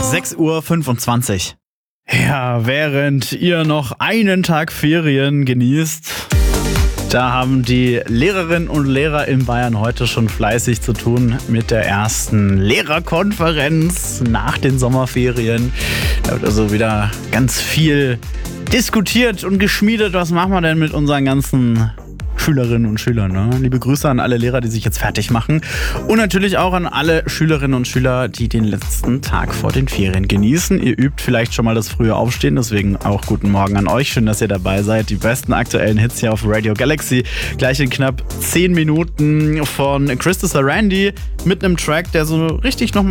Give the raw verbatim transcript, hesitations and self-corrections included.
sechs Uhr fünfundzwanzig. Ja, während ihr noch einen Tag Ferien genießt, da haben die Lehrerinnen und Lehrer in Bayern heute schon fleißig zu tun mit der ersten Lehrerkonferenz nach den Sommerferien. Da wird also wieder ganz viel diskutiert und geschmiedet. Was machen wir denn mit unseren ganzen Schülerinnen und Schülern, ne? Liebe Grüße an alle Lehrer, die sich jetzt fertig machen. Und natürlich auch an alle Schülerinnen und Schüler, die den letzten Tag vor den Ferien genießen. Ihr übt vielleicht schon mal das frühe Aufstehen, deswegen auch guten Morgen an euch. Schön, dass ihr dabei seid. Die besten aktuellen Hits hier auf Radio Galaxy. Gleich in knapp zehn Minuten von Christopher Randy mit einem Track, der so richtig nochmal